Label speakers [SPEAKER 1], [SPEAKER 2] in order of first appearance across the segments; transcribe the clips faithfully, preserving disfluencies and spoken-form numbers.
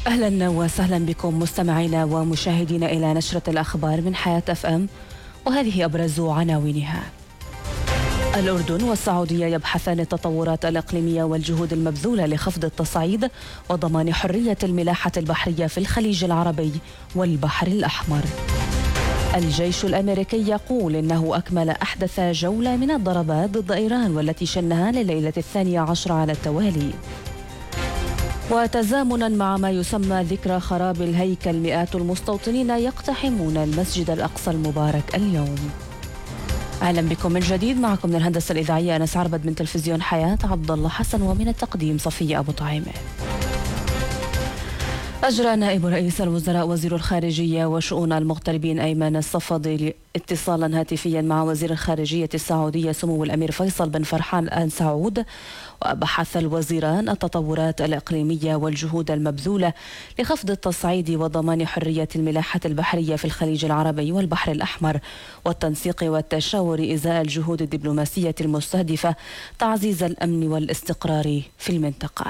[SPEAKER 1] أهلا وسهلا بكم مستمعينا ومشاهدينا إلى نشرة الأخبار من حياة أف أم، وهذه أبرز عناوينها. الأردن والسعودية يبحثان التطورات الإقليمية والجهود المبذولة لخفض التصعيد وضمان حرية الملاحة البحرية في الخليج العربي والبحر الأحمر. الجيش الأمريكي يقول إنه أكمل أحدث جولة من الضربات ضد إيران والتي شنها لليلة الثانية عشر على التوالي. وتزامنا مع ما يسمى ذكرى خراب الهيكل، مئات المستوطنين يقتحمون المسجد الأقصى المبارك اليوم. أهلا بكم من جديد، معكم من الهندسة الإذاعية أنس عربد، من تلفزيون حياة عبد الله حسن، ومن التقديم صفية أبو طعيمة. أجرى نائب رئيس الوزراء وزير الخارجية وشؤون المغتربين أيمن الصفدي اتصالا هاتفيا مع وزير الخارجية السعودية سمو الأمير فيصل بن فرحان آل سعود، وبحث الوزيران التطورات الإقليمية والجهود المبذولة لخفض التصعيد وضمان حرية الملاحة البحرية في الخليج العربي والبحر الأحمر، والتنسيق والتشاور إزاء الجهود الدبلوماسية المستهدفة تعزيز الأمن والاستقرار في المنطقة.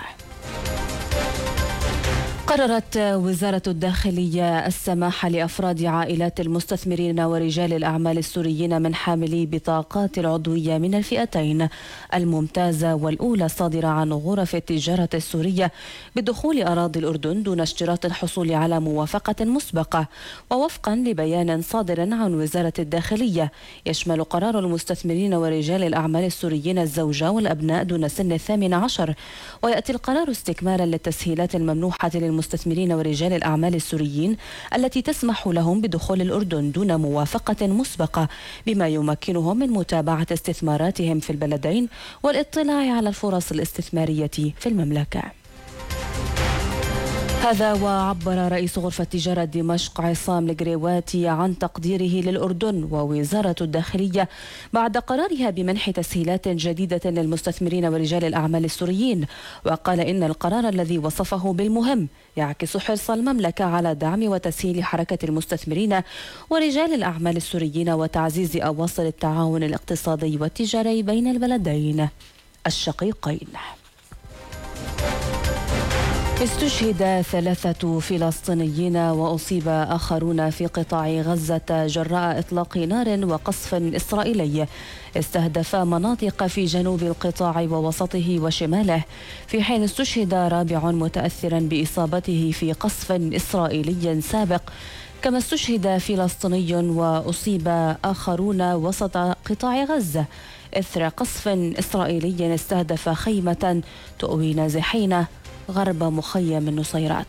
[SPEAKER 1] قررت وزارة الداخلية السماح لأفراد عائلات المستثمرين ورجال الأعمال السوريين من حاملي بطاقات العضوية من الفئتين الممتازة والأولى الصادرة عن غرف التجارة السورية بدخول أراضي الأردن دون اشتراط الحصول على موافقة مسبقة. ووفقا لبيان صادر عن وزارة الداخلية، يشمل قرار المستثمرين ورجال الأعمال السوريين الزوجة والأبناء دون سن الثامن عشر، ويأتي القرار استكمالا للتسهيلات الممنوحة للمستثمرين ورجال الأعمال السوريين التي تسمح لهم بدخول الأردن دون موافقة مسبقة، بما يمكنهم من متابعة استثماراتهم في البلدين والاطلاع على الفرص الاستثمارية في المملكة. هذا وعبر رئيس غرفة تجارة دمشق عصام القريواتي عن تقديره للأردن ووزارة الداخلية بعد قرارها بمنح تسهيلات جديدة للمستثمرين ورجال الأعمال السوريين، وقال إن القرار الذي وصفه بالمهم يعكس حرص المملكة على دعم وتسهيل حركة المستثمرين ورجال الأعمال السوريين وتعزيز أواصر التعاون الاقتصادي والتجاري بين البلدين الشقيقين. استشهد ثلاثة فلسطينيين وأصيب آخرون في قطاع غزة جراء إطلاق نار وقصف إسرائيلي استهدف مناطق في جنوب القطاع ووسطه وشماله، في حين استشهد رابع متأثرا بإصابته في قصف إسرائيلي سابق. كما استشهد فلسطيني وأصيب آخرون وسط قطاع غزة إثر قصف إسرائيلي استهدف خيمة تؤوي نازحين غرب مخيم النصيرات.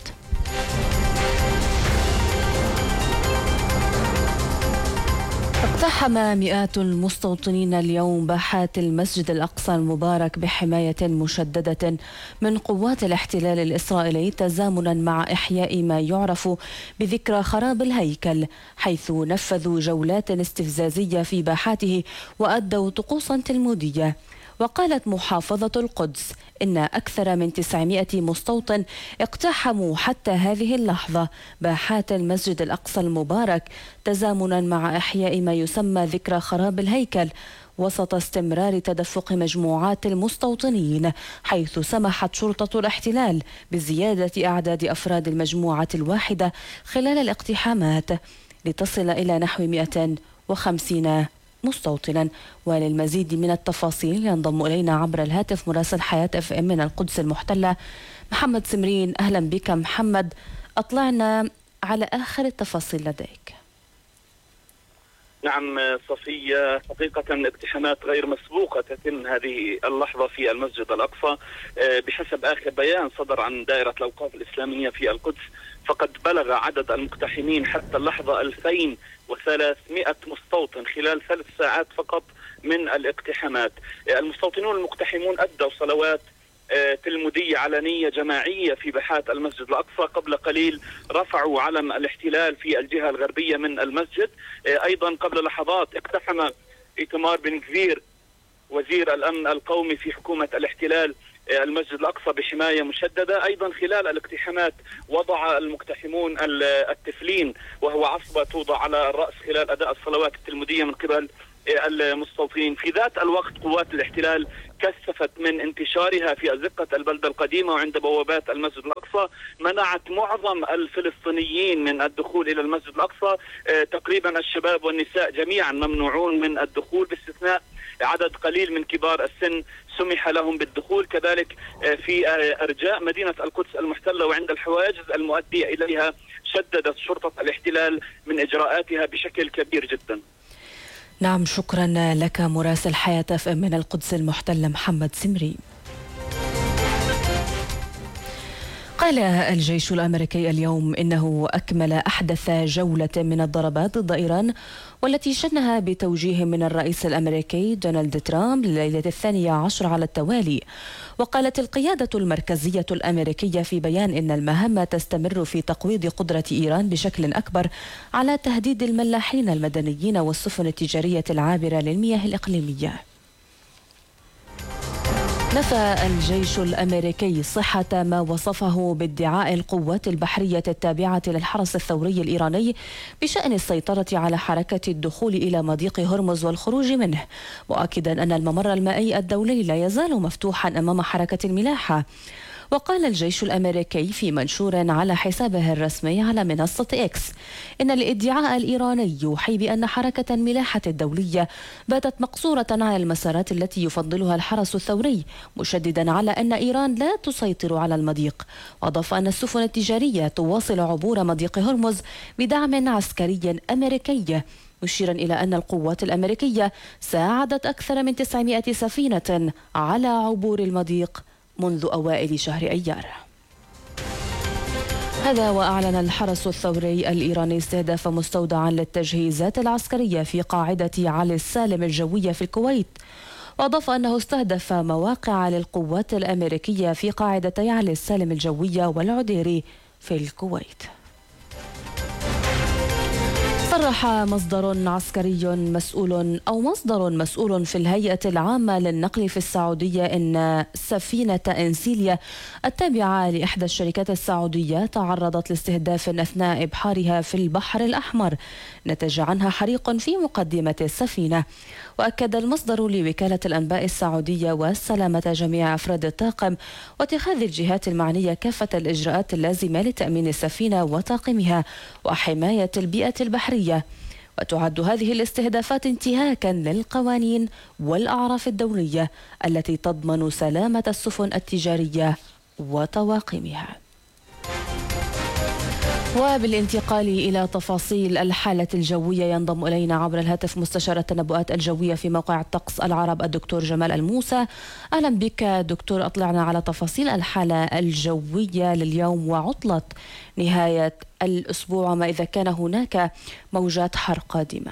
[SPEAKER 1] اقتحم مئات المستوطنين اليوم باحات المسجد الأقصى المبارك بحماية مشددة من قوات الاحتلال الإسرائيلي، تزامنا مع إحياء ما يعرف بذكرى خراب الهيكل، حيث نفذوا جولات استفزازية في باحاته وأدوا طقوسا تلمودية. وقالت محافظة القدس إن أكثر من تسعمئة مستوطن اقتحموا حتى هذه اللحظة باحات المسجد الأقصى المبارك، تزامنا مع إحياء ما يسمى ذكرى خراب الهيكل، وسط استمرار تدفق مجموعات المستوطنين، حيث سمحت شرطة الاحتلال بزيادة أعداد أفراد المجموعة الواحدة خلال الاقتحامات لتصل إلى نحو مئة وخمسين مستوطنا. وللمزيد من التفاصيل ينضم إلينا عبر الهاتف مراسل حياة اف ام من القدس المحتلة محمد سمرين. أهلا بك محمد، أطلعنا على آخر التفاصيل لديك.
[SPEAKER 2] نعم صفية، حقيقة اقتحامات غير مسبوقة تتم هذه اللحظة في المسجد الأقصى. بحسب آخر بيان صدر عن دائرة الأوقاف الإسلامية في القدس، فقد بلغ عدد المقتحمين حتى اللحظة ألفين وثلاثمئة مستوطن خلال ثلاث ساعات فقط من الاقتحامات. المستوطنون المقتحمون أدوا صلوات تلمودية علنية جماعية في باحات المسجد الأقصى. قبل قليل رفعوا علم الاحتلال في الجهة الغربية من المسجد. أيضا قبل لحظات اقتحم إيتمار بن كفير وزير الأمن القومي في حكومة الاحتلال المسجد الأقصى بحماية مشددة. أيضا خلال الاقتحامات وضع المقتحمون التفلين، وهو عصبة توضع على الرأس خلال أداء الصلوات التلمودية من قبل المستوطنين. في ذات الوقت قوات الاحتلال كثفت من انتشارها في أزقة البلدة القديمة وعند بوابات المسجد الأقصى، منعت معظم الفلسطينيين من الدخول إلى المسجد الأقصى. تقريبا الشباب والنساء جميعا ممنوعون من الدخول باستثناء عدد قليل من كبار السن سمح لهم بالدخول. كذلك في أرجاء مدينة القدس المحتلة وعند الحواجز المؤدية إليها شددت شرطة الاحتلال من إجراءاتها بشكل كبير جدا.
[SPEAKER 1] نعم، شكرا لك مراسل حياة اف ام من القدس المحتلة محمد سمري. قال الجيش الأمريكي اليوم إنه أكمل أحدث جولة من الضربات ضد إيران والتي شنها بتوجيه من الرئيس الأمريكي دونالد ترامب لليلة الثانية عشر على التوالي. وقالت القيادة المركزية الأمريكية في بيان إن المهمة تستمر في تقويض قدرة إيران بشكل أكبر على تهديد الملاحين المدنيين والسفن التجارية العابرة للمياه الإقليمية. نفى الجيش الأمريكي صحة ما وصفه بادعاء القوات البحرية التابعة للحرس الثوري الإيراني بشأن السيطرة على حركة الدخول إلى مضيق هرمز والخروج منه، مؤكدا أن الممر المائي الدولي لا يزال مفتوحا أمام حركة الملاحة. وقال الجيش الأمريكي في منشور على حسابه الرسمي على منصة إكس إن الادعاء الإيراني يوحي بأن حركة الملاحة الدولية باتت مقصورة على المسارات التي يفضلها الحرس الثوري، مشددا على أن إيران لا تسيطر على المضيق. وأضاف أن السفن التجارية تواصل عبور مضيق هرمز بدعم عسكري أمريكي، مشيرا إلى أن القوات الأمريكية ساعدت أكثر من تسعمائة سفينة على عبور المضيق منذ أوائل شهر أيار. هذا وأعلن الحرس الثوري الإيراني استهداف مستودعا للتجهيزات العسكرية في قاعدة علي السالم الجوية في الكويت، وأضاف أنه استهدف مواقع للقوات الأمريكية في قاعدتي علي السالم الجوية والعديري في الكويت. صرح مصدر عسكري مسؤول أو مصدر مسؤول في الهيئة العامة للنقل في السعودية إن سفينة إنسيليا التابعة لإحدى الشركات السعودية تعرضت لاستهداف أثناء إبحارها في البحر الأحمر، نتج عنها حريق في مقدمة السفينة. وأكد المصدر لوكالة الأنباء السعودية وسلامة جميع أفراد الطاقم واتخاذ الجهات المعنية كافة الإجراءات اللازمة لتأمين السفينة وطاقمها وحماية البيئة البحرية. وتعد هذه الاستهدافات انتهاكا للقوانين والأعراف الدولية التي تضمن سلامة السفن التجارية وطواقمها. وبالانتقال إلى تفاصيل الحالة الجوية ينضم إلينا عبر الهاتف مستشار التنبؤات الجوية في موقع الطقس العرب الدكتور جمال الموسى. أهلا بك دكتور، أطلعنا على تفاصيل الحالة الجوية لليوم وعطلة نهاية الأسبوع وما إذا كان هناك موجات حر قادمة.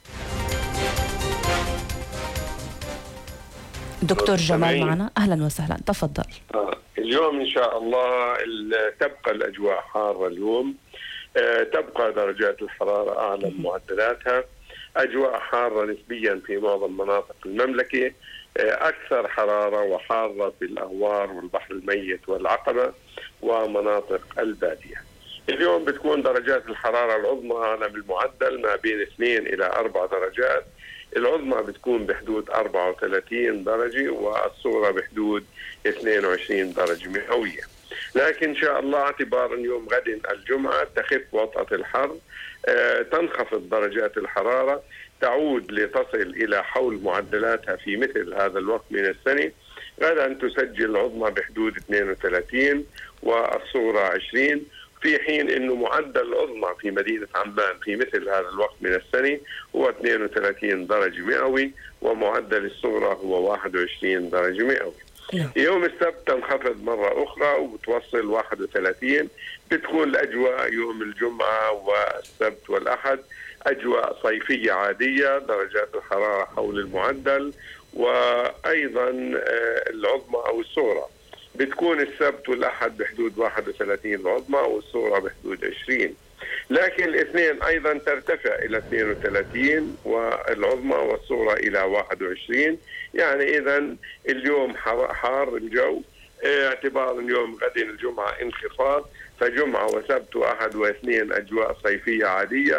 [SPEAKER 1] دكتور جمال معنا، أهلا وسهلا، تفضل.
[SPEAKER 3] اليوم إن شاء الله تبقى الأجواء حارة اليوم، تبقى درجات الحرارة أعلى من معدلاتها، أجواء حارة نسبيا في معظم مناطق المملكة، أكثر حرارة وحارة في الأهوار والبحر الميت والعقبة ومناطق البادية. اليوم بتكون درجات الحرارة العظمى أعلى من المعدل ما بين اثنين إلى أربع درجات، العظمى بتكون بحدود أربعة وثلاثين درجة والصغرى بحدود اثنين وعشرين درجة مئوية. لكن إن شاء الله اعتبارا يوم غد الجمعة تخف وطأة الحر، آه تنخفض درجات الحرارة، تعود لتصل إلى حول معدلاتها في مثل هذا الوقت من السنة. غدا تسجل العظمى بحدود اثنين وثلاثين والصغرى عشرين، في حين أنه معدل العظمى في مدينة عمان في مثل هذا الوقت من السنة هو اثنين وثلاثين درجة مئوي ومعدل الصغرى هو واحد وعشرين درجة مئوي. يوم السبت تنخفض مرة أخرى وتوصل واحد وثلاثين. بتكون الأجواء يوم الجمعة والسبت والأحد أجواء صيفية عادية، درجات الحرارة حول المعدل، وأيضا العظمى أو الصغرى بتكون السبت والأحد بحدود واحد وثلاثين العظمى والصغرى بحدود عشرين. لكن الاثنين أيضا ترتفع إلى اثنين وثلاثين والعظمى والصغرى إلى واحد وعشرين. يعني إذن اليوم حار الجو، اعتبار اليوم غد الجمعة انخفاض، فجمعة وسبت وأحد واثنين أجواء صيفية عادية،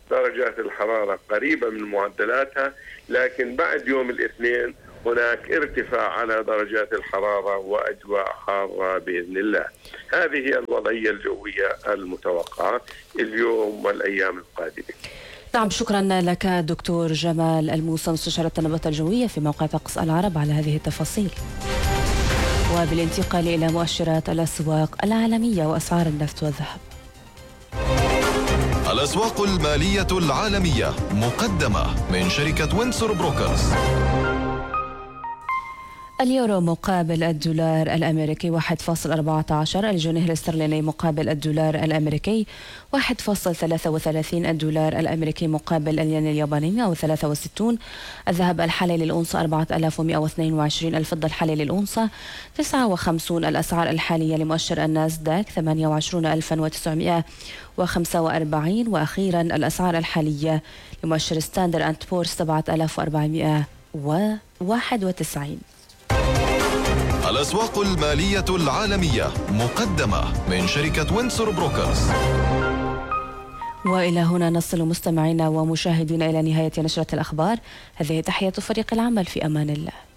[SPEAKER 3] درجات الحرارة قريبة من معدلاتها، لكن بعد يوم الاثنين هناك ارتفاع على درجات الحرارة وأجواء حارة بإذن الله. هذه هي الوضعية الجوية المتوقعة اليوم والأيام القادمة.
[SPEAKER 1] نعم، شكرا لك دكتور جمال الموسى، مستشار التنبؤات الجوية في موقع طقس العرب، على هذه التفاصيل. وبالانتقال إلى مؤشرات الأسواق العالمية وأسعار النفط والذهب.
[SPEAKER 4] الأسواق المالية العالمية مقدمة من شركة وينسور بروكرز.
[SPEAKER 1] اليورو مقابل الدولار الأمريكي واحد فاصلة أربعة عشر، الجنيه الاسترليني مقابل الدولار الأمريكي واحد فاصلة ثلاثة وثلاثين، الدولار الأمريكي مقابل الين الياباني مئة وثلاثة وستين، الذهب الحالي للأونصة أربعة آلاف ومئة واثنين وعشرين، الفضة الحالي للأونصة تسعة وخمسين، الأسعار الحالية لمؤشر الناسداك ثمانية وعشرين ألف وتسعمئة وخمسة وأربعين، وأخيرا الأسعار الحالية لمؤشر ستاندرد أند بورس سبعة آلاف وأربعمئة وواحد وتسعين.
[SPEAKER 4] الأسواق المالية العالمية مقدمة من شركة وينسور بروكرز.
[SPEAKER 1] وإلى هنا نصل مستمعينا ومشاهدينا إلى نهاية نشرة الأخبار. هذه تحية فريق العمل، في أمان الله.